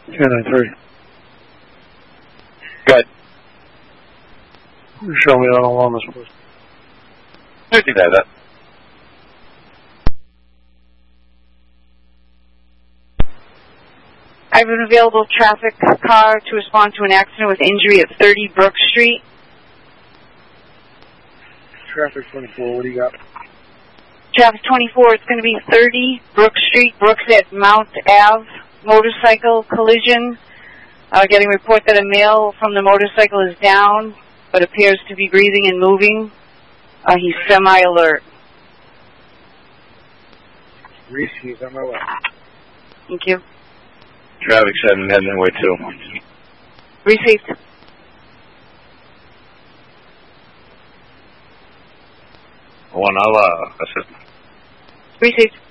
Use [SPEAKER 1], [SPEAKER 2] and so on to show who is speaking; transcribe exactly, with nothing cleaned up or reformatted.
[SPEAKER 1] ten nine three.
[SPEAKER 2] Good.
[SPEAKER 1] Show me out along this place.
[SPEAKER 2] I do that.
[SPEAKER 3] I have an available traffic car to respond to an accident with injury at thirty Brook Street.
[SPEAKER 1] Traffic twenty-four, what do you got?
[SPEAKER 3] Traffic twenty-four, it's going to be thirty Brook Street. Brooks at Mount Ave. Motorcycle collision. Uh, getting a report that a male from the motorcycle is down, but appears to be breathing and moving. Uh, he's semi-alert.
[SPEAKER 1] Reese, he's on my way.
[SPEAKER 3] Thank you.
[SPEAKER 2] Traffic seven, heading that way too.
[SPEAKER 3] Received.
[SPEAKER 2] One, I'll, uh, assist.
[SPEAKER 3] Received.